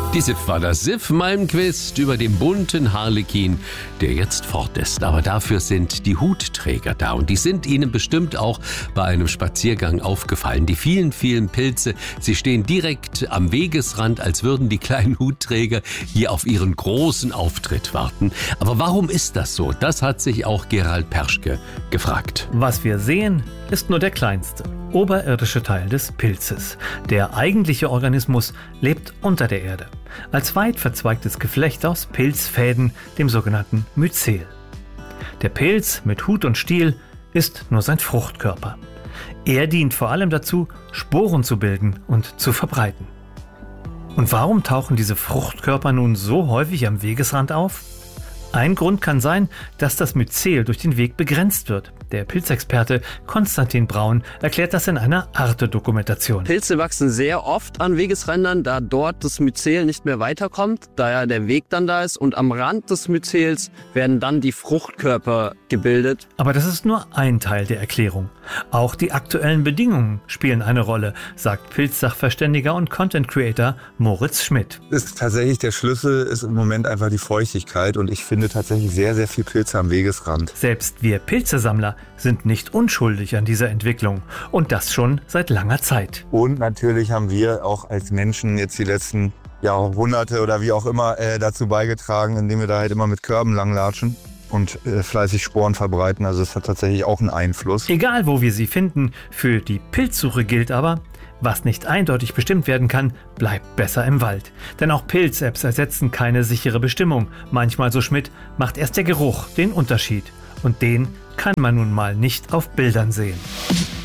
Die Sif war das Sif-Malmquist über den bunten Harlekin, der jetzt fort ist. Aber dafür sind die Hutträger da und die sind Ihnen bestimmt auch bei einem Spaziergang aufgefallen. Die vielen, vielen Pilze, sie stehen direkt am Wegesrand, als würden die kleinen Hutträger hier auf ihren großen Auftritt warten. Aber warum ist das so? Das hat sich auch Gerald Perschke gefragt. Was wir sehen, ist nur der kleinste, oberirdische Teil des Pilzes. Der eigentliche Organismus lebt unter der Erde, als weit verzweigtes Geflecht aus Pilzfäden, dem sogenannten Myzel. Der Pilz mit Hut und Stiel ist nur sein Fruchtkörper. Er dient vor allem dazu, Sporen zu bilden und zu verbreiten. Und warum tauchen diese Fruchtkörper nun so häufig am Wegesrand auf? Ein Grund kann sein, dass das Myzel durch den Weg begrenzt wird. Der Pilzexperte Konstantin Braun erklärt das in einer Arte-Dokumentation. Pilze wachsen sehr oft an Wegesrändern, da dort das Myzel nicht mehr weiterkommt, da ja der Weg dann da ist. Und am Rand des Myzels werden dann die Fruchtkörper gebildet. Aber das ist nur ein Teil der Erklärung. Auch die aktuellen Bedingungen spielen eine Rolle, sagt Pilzsachverständiger und Content-Creator Moritz Schmidt. Tatsächlich der Schlüssel ist im Moment einfach die Feuchtigkeit und ich finde tatsächlich sehr, sehr viel Pilze am Wegesrand. Selbst wir Pilzesammler sind nicht unschuldig an dieser Entwicklung und das schon seit langer Zeit. Und natürlich haben wir auch als Menschen jetzt die letzten Jahrhunderte oder wie auch immer dazu beigetragen, indem wir da halt immer mit Körben langlatschen und fleißig Sporen verbreiten. Also es hat tatsächlich auch einen Einfluss. Egal wo wir sie finden, für die Pilzsuche gilt aber, was nicht eindeutig bestimmt werden kann, bleibt besser im Wald. Denn auch Pilz-Apps ersetzen keine sichere Bestimmung. Manchmal, so Schmidt, macht erst der Geruch den Unterschied. Und den kann man nun mal nicht auf Bildern sehen.